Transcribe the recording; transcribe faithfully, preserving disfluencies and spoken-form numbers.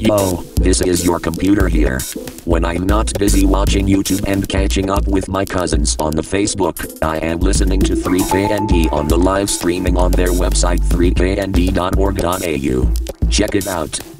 Yo, this is your computer here. When I'm not busy watching YouTube and catching up with my cousins on the Facebook, I am listening to three K N D on the live streaming on their website three k n d dot org dot a u. Check it out.